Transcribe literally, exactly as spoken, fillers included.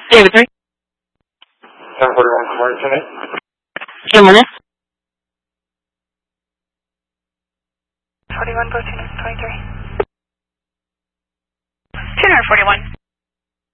David three. ten forty-one, good morning tonight. Good morning. forty-one, Boston, twenty-three. two forty-one.